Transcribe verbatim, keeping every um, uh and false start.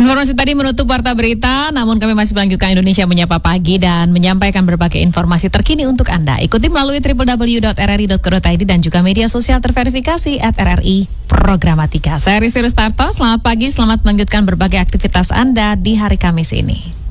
Informasi tadi menutup Warta Berita, namun kami masih melanjutkan Indonesia Menyapa Pagi dan menyampaikan berbagai informasi terkini untuk Anda. Ikuti melalui w w w dot r r i dot co dot i d dan juga media sosial terverifikasi at R R I Programatika. Saya Rizky Rustarto, selamat pagi, selamat melanjutkan berbagai aktivitas Anda di hari Kamis ini.